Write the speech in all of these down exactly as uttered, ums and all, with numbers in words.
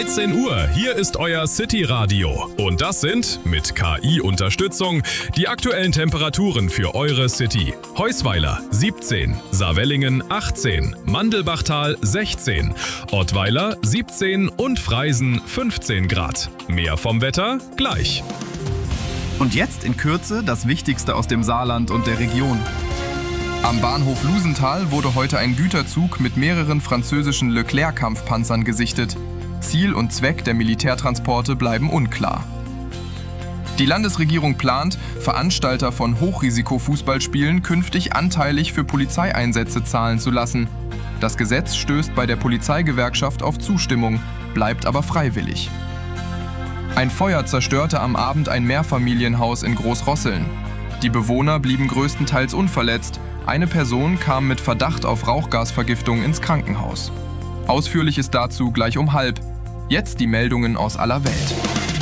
dreizehn Uhr, hier ist euer City Radio. Und das sind, mit K I-Unterstützung, die aktuellen Temperaturen für eure City. Heusweiler siebzehn, Saarwellingen achtzehn, Mandelbachtal sechzehn, Ottweiler siebzehn und Freisen fünfzehn Grad. Mehr vom Wetter gleich. Und jetzt in Kürze das Wichtigste aus dem Saarland und der Region. Am Bahnhof Lusenthal wurde heute ein Güterzug mit mehreren französischen Leclerc-Kampfpanzern gesichtet. Ziel und Zweck der Militärtransporte bleiben unklar. Die Landesregierung plant, Veranstalter von Hochrisiko-Fußballspielen künftig anteilig für Polizeieinsätze zahlen zu lassen. Das Gesetz stößt bei der Polizeigewerkschaft auf Zustimmung, bleibt aber freiwillig. Ein Feuer zerstörte am Abend ein Mehrfamilienhaus in Großrosseln. Die Bewohner blieben größtenteils unverletzt. Eine Person kam mit Verdacht auf Rauchgasvergiftung ins Krankenhaus. Ausführliches dazu gleich um halb. Jetzt die Meldungen aus aller Welt.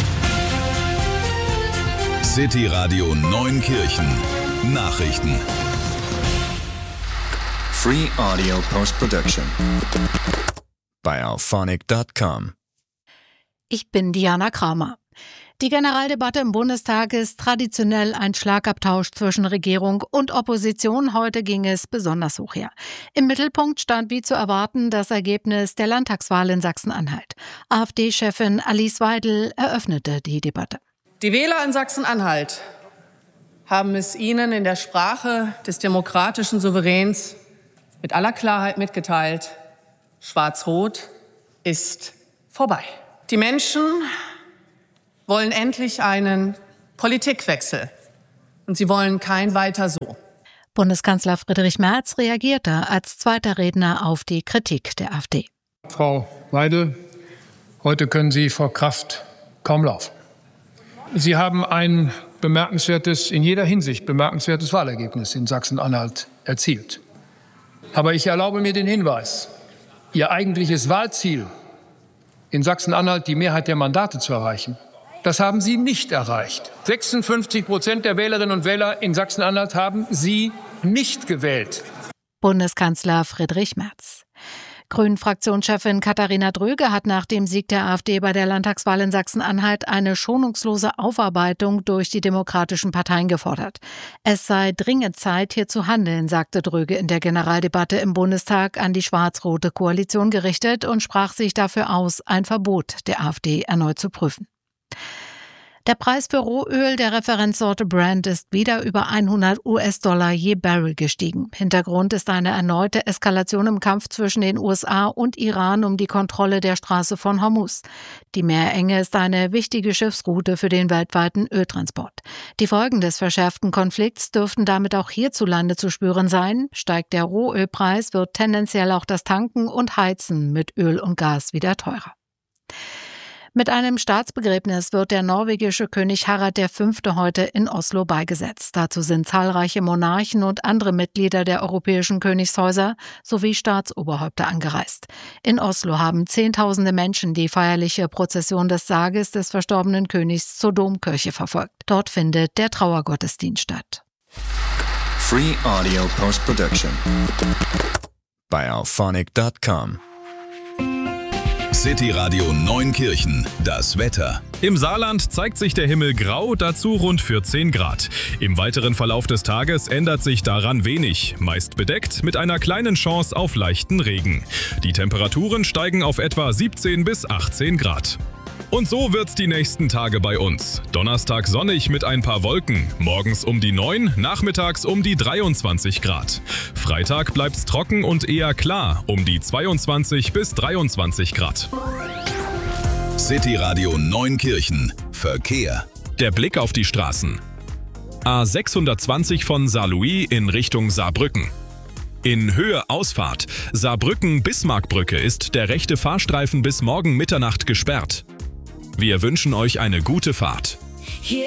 City Radio Neunkirchen. Nachrichten. Free Audio Post-Production bei auphonic Punkt com. Ich bin Diana Kramer. Die Generaldebatte im Bundestag ist traditionell ein Schlagabtausch zwischen Regierung und Opposition. Heute ging es besonders hoch her. Im Mittelpunkt stand wie zu erwarten das Ergebnis der Landtagswahl in Sachsen-Anhalt. AfD-Chefin Alice Weidel eröffnete die Debatte. Die Wähler in Sachsen-Anhalt haben es Ihnen in der Sprache des demokratischen Souveräns mit aller Klarheit mitgeteilt: Schwarz-Rot ist vorbei. Die Menschen wollen endlich einen Politikwechsel. Und sie wollen kein weiter so. Bundeskanzler Friedrich Merz reagierte als zweiter Redner auf die Kritik der AfD. Frau Weidel, heute können Sie vor Kraft kaum laufen. Sie haben ein bemerkenswertes, in jeder Hinsicht bemerkenswertes Wahlergebnis in Sachsen-Anhalt erzielt. Aber ich erlaube mir den Hinweis, Ihr eigentliches Wahlziel, in Sachsen-Anhalt die Mehrheit der Mandate zu erreichen, das haben Sie nicht erreicht. sechsundfünfzig Prozent der Wählerinnen und Wähler in Sachsen-Anhalt haben Sie nicht gewählt. Bundeskanzler Friedrich Merz. Grünen-Fraktionschefin Katharina Dröge hat nach dem Sieg der AfD bei der Landtagswahl in Sachsen-Anhalt eine schonungslose Aufarbeitung durch die demokratischen Parteien gefordert. Es sei dringend Zeit, hier zu handeln, sagte Dröge in der Generaldebatte im Bundestag an die schwarz-rote Koalition gerichtet und sprach sich dafür aus, ein Verbot der AfD erneut zu prüfen. Der Preis für Rohöl der Referenzsorte Brent ist wieder über hundert US-Dollar je Barrel gestiegen. Hintergrund ist eine erneute Eskalation im Kampf zwischen den U S A und Iran um die Kontrolle der Straße von Hormuz. Die Meerenge ist eine wichtige Schiffsroute für den weltweiten Öltransport. Die Folgen des verschärften Konflikts dürften damit auch hierzulande zu spüren sein. Steigt der Rohölpreis, wird tendenziell auch das Tanken und Heizen mit Öl und Gas wieder teurer. Mit einem Staatsbegräbnis wird der norwegische König Harald der Fünfte heute in Oslo beigesetzt. Dazu sind zahlreiche Monarchen und andere Mitglieder der europäischen Königshäuser sowie Staatsoberhäupter angereist. In Oslo haben Zehntausende Menschen die feierliche Prozession des Sarges des verstorbenen Königs zur Domkirche verfolgt. Dort findet der Trauergottesdienst statt. Free Audio Post-Production bei auphonic Punkt com. City Radio Neunkirchen, das Wetter. Im Saarland zeigt sich der Himmel grau, dazu rund vierzehn Grad. Im weiteren Verlauf des Tages ändert sich daran wenig, meist bedeckt mit einer kleinen Chance auf leichten Regen. Die Temperaturen steigen auf etwa siebzehn bis achtzehn Grad. Und so wird's die nächsten Tage bei uns. Donnerstag sonnig mit ein paar Wolken, morgens um die neun, nachmittags um die dreiundzwanzig Grad. Freitag bleibt's trocken und eher klar, um die zweiundzwanzig bis dreiundzwanzig Grad. City Radio Neunkirchen. Verkehr. Der Blick auf die Straßen. A sechshundertzwanzig von Saarlouis in Richtung Saarbrücken. In Höhe Ausfahrt. Saarbrücken-Bismarckbrücke ist der rechte Fahrstreifen bis morgen Mitternacht gesperrt. Wir wünschen euch eine gute Fahrt. Hier